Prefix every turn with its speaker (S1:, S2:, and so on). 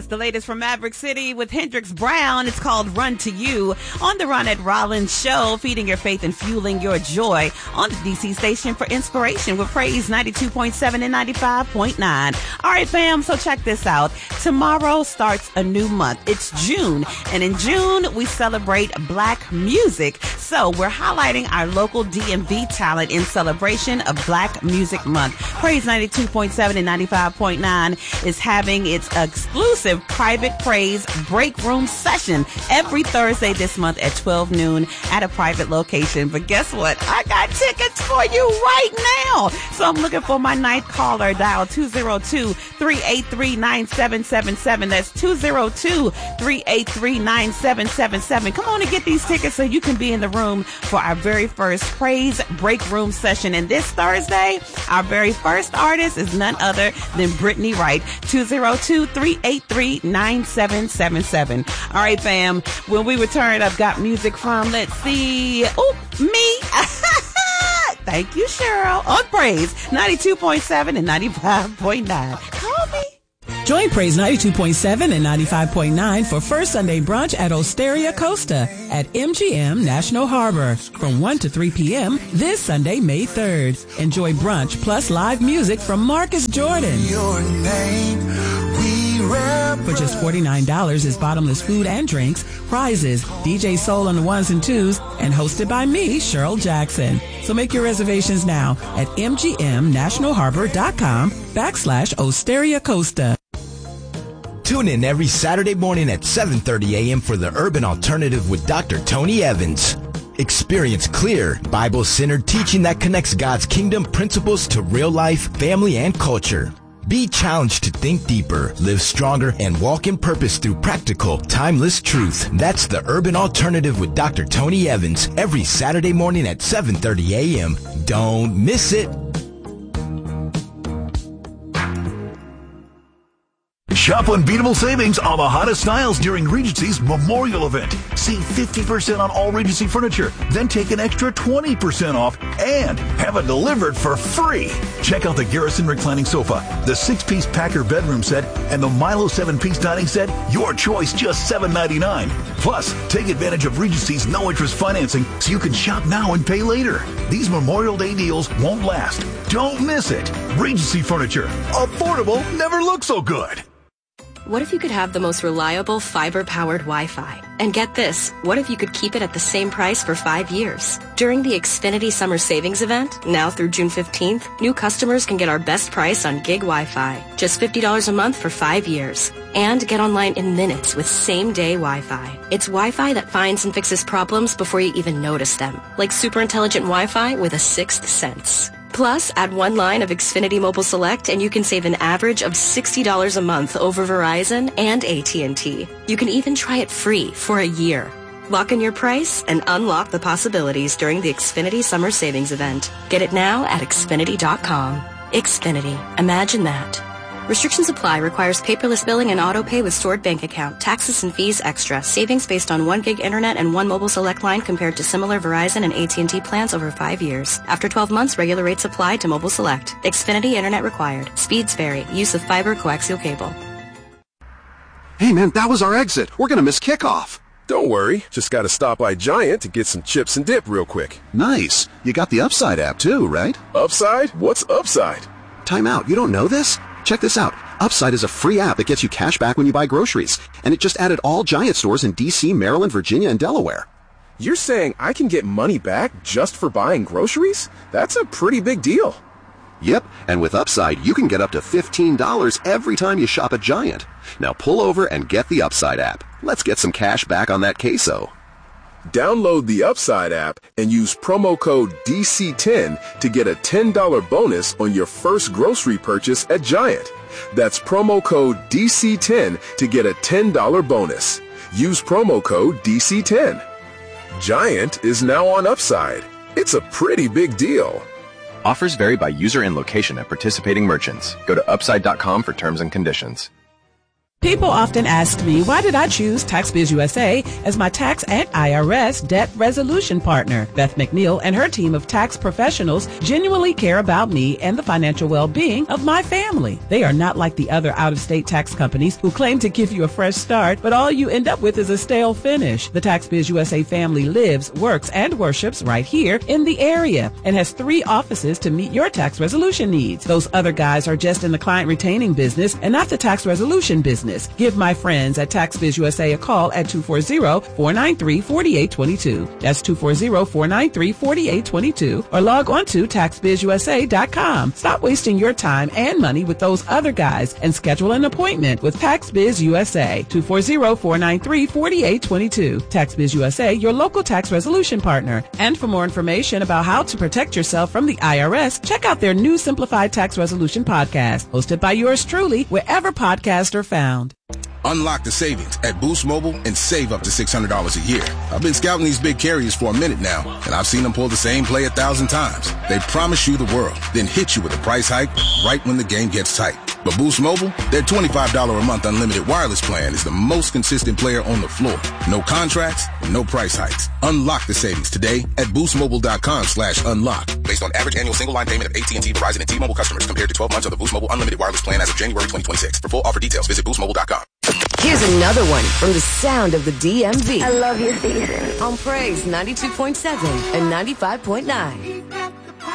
S1: the latest from Maverick City with Hendrix Brown. It's called Run to You on the Ron Ed Rollins Show, feeding your faith and fueling your joy on the DC station for inspiration with Praise 92.7 and 95.9. All right, fam, so check this out. Tomorrow starts a new month. It's June, and in June, we celebrate Black music. So we're highlighting our local DMV talent in celebration of Black Music Month. Praise 92.7 and 95.9 is having its exclusive private Praise break room session every Thursday this month at 12 noon at a private location. But guess what? I got tickets for you right now. So I'm looking for my ninth caller. Dial 202-383-9777. That's 202-383-9777. Come on and get these tickets so you can be in the room for our very first Praise break room session. And this Thursday, our very first artist is none other than Brittany Wright. 202-383-9777. All right, fam. When we return, I've got music from, let's see, me. Thank you, Cheryl. On Praise 92.7 and 95.9. Call me.
S2: Join Praise 92.7 and 95.9 for First Sunday Brunch at Osteria Costa at MGM National Harbor from 1 to 3 p.m. this Sunday, May 3rd. Enjoy brunch plus live music from Marcus Jordan.
S3: Your name,
S2: for just $49 is bottomless food and drinks, prizes, DJ Soul on the ones and twos, and hosted by me, Cheryl Jackson. So make your reservations now at mgmnationalharbor.com/Osteria Costa.
S4: Tune in every Saturday morning at 7:30 a.m. for the Urban Alternative with Dr. Tony Evans. Experience clear, Bible-centered teaching that connects God's kingdom principles to real life, family, and culture. Be challenged to think deeper, live stronger, and walk in purpose through practical, timeless truth. That's the Urban Alternative with Dr. Tony Evans every Saturday morning at 7:30 a.m. Don't miss it.
S5: Shop unbeatable savings on the hottest styles during Regency's Memorial Event. Save 50% on all Regency furniture, then take an extra 20% off and have it delivered for free. Check out the Garrison reclining sofa, the 6-piece Packer bedroom set, and the Milo 7-piece dining set. Your choice, just $7.99. Plus, take advantage of Regency's no-interest financing so you can shop now and pay later. These Memorial Day deals won't last. Don't miss it. Regency Furniture. Affordable never looked so good.
S6: What if you could have the most reliable fiber-powered Wi-Fi? And get this, what if you could keep it at the same price for 5 years? During the Xfinity Summer Savings Event, now through June 15th, new customers can get our best price on gig Wi-Fi. Just $50 a month for 5 years. And get online in minutes with same-day Wi-Fi. It's Wi-Fi that finds and fixes problems before you even notice them. Like super intelligent Wi-Fi with a sixth sense. Plus, add one line of Xfinity Mobile Select and you can save an average of $60 a month over Verizon and AT&T. You can even try it free for a year. Lock in your price and unlock the possibilities during the Xfinity Summer Savings Event. Get it now at Xfinity.com. Xfinity. Imagine that. Restrictions apply. Requires paperless billing and auto pay with stored bank account. Taxes and fees extra. Savings based on 1 gig internet and 1 mobile select line compared to similar Verizon and AT&T plans over 5 years. After 12 months, regular rates apply to mobile select. Xfinity internet required. Speeds vary. Use of fiber coaxial cable.
S7: Hey man, that was our exit. We're gonna miss kickoff.
S8: Don't worry. Just gotta stop by Giant to get some chips and dip real quick.
S7: Nice. You got the Upside app too, right?
S8: Upside? What's Upside?
S7: Time out. You don't know this? Check this out. Upside is a free app that gets you cash back when you buy groceries. And it just added all Giant stores in D.C., Maryland, Virginia, and Delaware.
S8: You're saying I can get money back just for buying groceries? That's a pretty big deal.
S7: Yep, and with Upside, you can get up to $15 every time you shop at Giant. Now pull over and get the Upside app. Let's get some cash back on that queso.
S8: Download the Upside app and use promo code DC10 to get a $10 bonus on your first grocery purchase at Giant. That's promo code DC10 to get a $10 bonus. Use promo code DC10. Giant is now on Upside. It's a pretty big deal.
S9: Offers vary by user and location at participating merchants. Go to upside.com for terms and conditions.
S2: People often ask me, why did I choose TaxBiz USA as my tax and IRS debt resolution partner? Beth McNeil and her team of tax professionals genuinely care about me and the financial well-being of my family. They are not like the other out-of-state tax companies who claim to give you a fresh start, but all you end up with is a stale finish. The TaxBiz USA family lives, works, and worships right here in the area and has 3 offices to meet your tax resolution needs. Those other guys are just in the client retaining business and not the tax resolution business. Give my friends at TaxBiz USA a call at 240-493-4822. That's 240-493-4822. Or log on to TaxBizUSA.com. Stop wasting your time and money with those other guys and schedule an appointment with TaxBiz USA. 240-493-4822. TaxBiz USA, your local tax resolution partner. And for more information about how to protect yourself from the IRS, check out their new Simplified Tax Resolution podcast, hosted by yours truly, wherever podcasts are found.
S3: Unlock the savings at Boost Mobile and save up to $600 a year. I've been scouting these big carriers for a minute now, and I've seen them pull the same play 1,000 times. They promise you the world, then hit you with a price hike right when the game gets tight. But Boost Mobile, their $25 a month unlimited wireless plan is the most consistent player on the floor. No contracts, no price hikes. Unlock the savings today at boostmobile.com/unlock. Based on average annual single line payment of AT&T, Verizon, and T-Mobile customers compared to 12 months of the Boost Mobile unlimited wireless plan as of January 2026. For full offer details, visit boostmobile.com.
S9: Here's another one from the sound of the DMV.
S10: I love your season.
S9: On Praise 92.7 and 95.9.